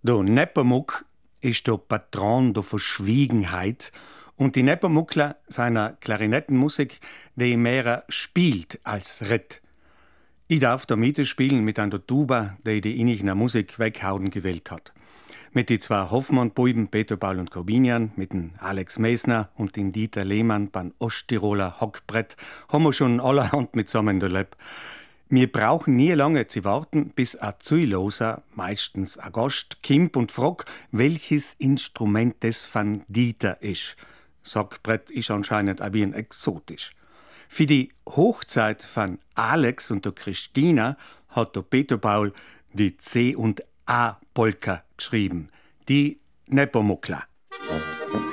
Der Nepomuk ist der Patron der Verschwiegenheit und die Nepomucler seiner Klarinettenmusik, die mehr spielt als redt. Ich darf da mitspielen mit einer Tuba, die innige Musik weghauen gewählt hat. Mit die zwei Hoffmann-Buben, Peter Paul und Corbinian, mit dem Alex Mesner und dem Dieter Lehmann beim Osttiroler Hockbrett, haben wir schon allerhand mitsammen erlebt. Wir brauchen nie lange zu warten, bis ein Zuiloser, meistens ein Gast, kommt und fragt, welches Instrument das von Dieter ist. Sackbrett ist anscheinend ein wenig exotisch. Für die Hochzeit von Alex und der Christina hat der Peter Paul die C- und A-Polka geschrieben, die Nepomukler.